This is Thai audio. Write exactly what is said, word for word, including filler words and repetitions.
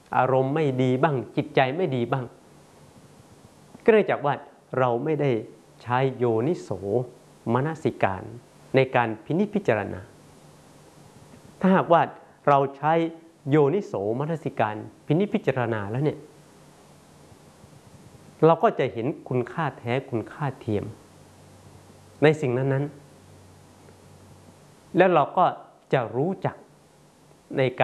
อารมณ์ไม่ดีบ้างจิตใจไม่ดีบ้างก็เนื่องจากว่าเราไม่ได้ใช้โยนิโสมนสิการในการพินิจพิจารณาถ้าหากว่าเราใช้โยนิโสมนสิการพินิจพิจารณาแล้วเนี่ยเราก็จะเห็นคุณค่าแท้คุณค่าเทียมในสิ่งนั้นๆแล้วเราก็จะรู้จักในการ